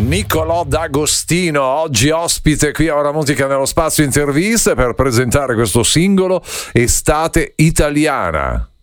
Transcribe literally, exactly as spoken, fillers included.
Niccolò D'Agostino, oggi ospite qui a Ora Musica nello Spazio Interviste per presentare questo singolo Estate Italiana.